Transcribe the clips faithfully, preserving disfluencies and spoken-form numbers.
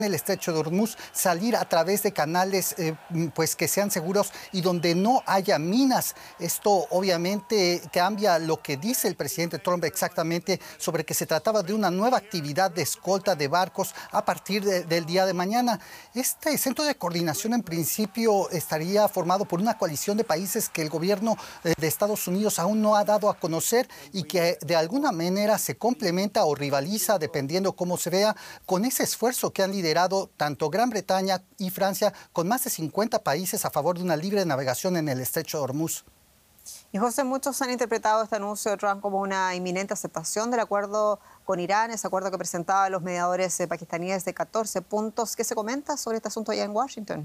el estrecho de Hormuz, salir a través de canales eh, pues que sean seguros y donde no haya minas. Esto obviamente cambia lo que dice el presidente Trump exactamente sobre que se trataba de una nueva actividad de escolta de barcos a partir de, del día de mañana. Este centro de coordinación en principio estaría formado por una coalición de países que el gobierno eh, de Estados Unidos aún no ha dado a conocer y que de alguna manera se complementa o rivaliza, dependiendo cómo se vea, con ese esfuerzo que han liderado tanto Gran Bretaña y Francia, con más de cincuenta países a favor de una libre navegación en el estrecho de Hormuz. Y José, muchos han interpretado este anuncio de Trump como una inminente aceptación del acuerdo con Irán, ese acuerdo que presentaba a los mediadores eh, pakistaníes de catorce puntos. ¿Qué se comenta sobre este asunto allá en Washington?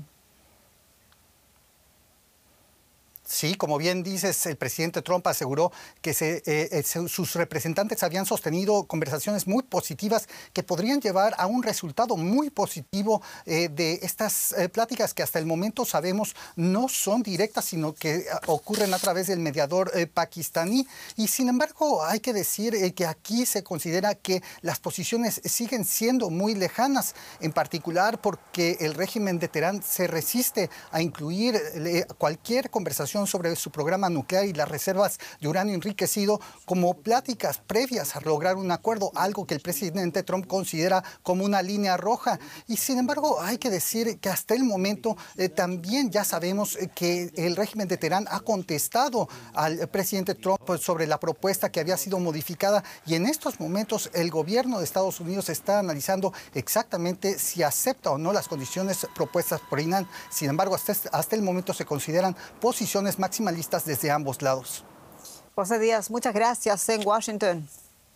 Sí, como bien dices, el presidente Trump aseguró que se, eh, sus representantes habían sostenido conversaciones muy positivas que podrían llevar a un resultado muy positivo eh, de estas eh, pláticas que hasta el momento sabemos no son directas, sino que ocurren a través del mediador eh, pakistaní. Y sin embargo, hay que decir eh, que aquí se considera que las posiciones siguen siendo muy lejanas, en particular porque el régimen de Teherán se resiste a incluir eh, cualquier conversación sobre su programa nuclear y las reservas de uranio enriquecido como pláticas previas a lograr un acuerdo, algo que el presidente Trump considera como una línea roja. Y sin embargo, hay que decir que hasta el momento eh, también ya sabemos que el régimen de Teherán ha contestado al presidente Trump sobre la propuesta que había sido modificada, y en estos momentos el gobierno de Estados Unidos está analizando exactamente si acepta o no las condiciones propuestas por Irán. Sin embargo, hasta, hasta el momento se consideran posiciones maximalistas desde ambos lados. José Díaz, muchas gracias en Washington.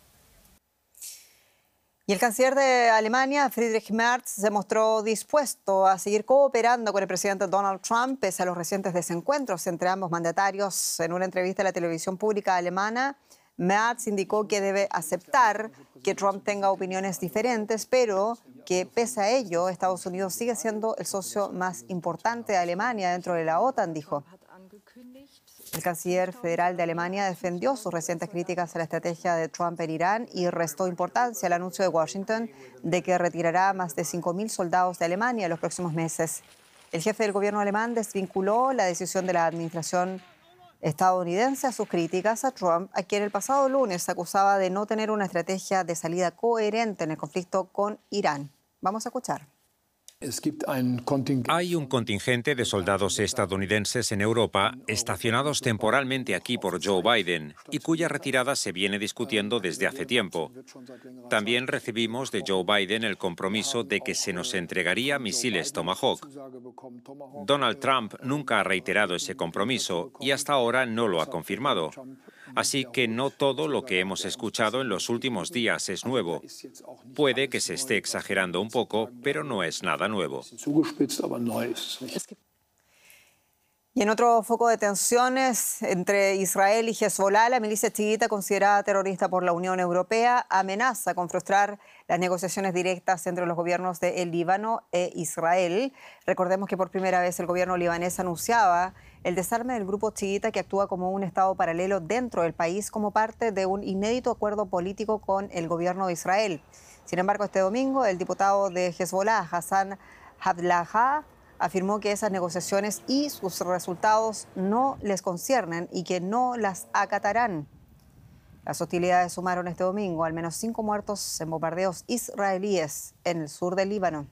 Y el canciller de Alemania, Friedrich Merz, se mostró dispuesto a seguir cooperando con el presidente Donald Trump pese a los recientes desencuentros entre ambos mandatarios. En una entrevista a la televisión pública alemana, Merz indicó que debe aceptar que Trump tenga opiniones diferentes, pero que pese a ello, Estados Unidos sigue siendo el socio más importante de Alemania dentro de la OTAN, dijo. El canciller federal de Alemania defendió sus recientes críticas a la estrategia de Trump en Irán y restó importancia al anuncio de Washington de que retirará más de cinco mil soldados de Alemania en los próximos meses. El jefe del gobierno alemán desvinculó la decisión de la administración estadounidense a sus críticas a Trump, a quien el pasado lunes acusaba de no tener una estrategia de salida coherente en el conflicto con Irán. Vamos a escuchar. Hay un contingente de soldados estadounidenses en Europa estacionados temporalmente aquí por Joe Biden y cuya retirada se viene discutiendo desde hace tiempo. También recibimos de Joe Biden el compromiso de que se nos entregaría misiles Tomahawk. Donald Trump nunca ha reiterado ese compromiso y hasta ahora no lo ha confirmado. Así que no todo lo que hemos escuchado en los últimos días es nuevo. Puede que se esté exagerando un poco, pero no es nada nuevo. Y en otro foco de tensiones entre Israel y Hezbollah, la milicia chiita considerada terrorista por la Unión Europea amenaza con frustrar las negociaciones directas entre los gobiernos de el Líbano e Israel. Recordemos que por primera vez el gobierno libanés anunciaba el desarme del grupo chiita, que actúa como un estado paralelo dentro del país como parte de un inédito acuerdo político con el gobierno de Israel. Sin embargo, este domingo el diputado de Hezbollah, Hassan Abdallah, afirmó que esas negociaciones y sus resultados no les conciernen y que no las acatarán. Las hostilidades sumaron este domingo al menos cinco muertos en bombardeos israelíes en el sur del Líbano.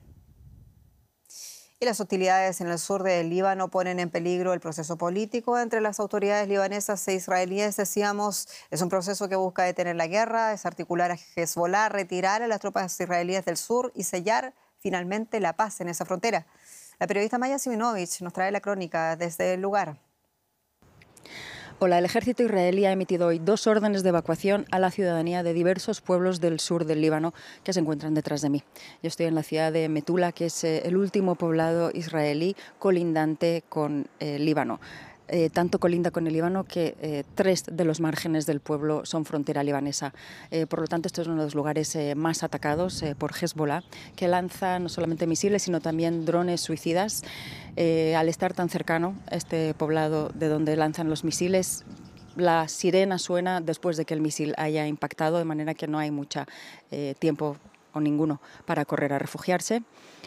Y las hostilidades en el sur del Líbano ponen en peligro el proceso político entre las autoridades libanesas e israelíes. Decíamos, es un proceso que busca detener la guerra, desarticular a Hezbollah, retirar a las tropas israelíes del sur y sellar finalmente la paz en esa frontera. La periodista Maya Siminovich nos trae la crónica desde el lugar. Hola, el ejército israelí ha emitido hoy dos órdenes de evacuación a la ciudadanía de diversos pueblos del sur del Líbano que se encuentran detrás de mí. Yo estoy en la ciudad de Metula, que es el último poblado israelí colindante con el Líbano. Eh, tanto colinda con el Líbano que eh, tres de los márgenes del pueblo son frontera libanesa. Eh, por lo tanto, este es uno de los lugares eh, más atacados eh, por Hezbollah, que lanza no solamente misiles, sino también drones suicidas. Eh, al estar tan cercano este poblado de donde lanzan los misiles, la sirena suena después de que el misil haya impactado, de manera que no hay mucho eh, tiempo o ninguno para correr a refugiarse.